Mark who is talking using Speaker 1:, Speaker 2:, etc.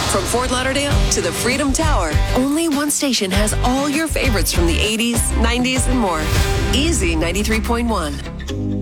Speaker 1: From Fort Lauderdale to the Freedom Tower, only one station has all your favorites from the 80s, 90s, and more. Easy 93.1.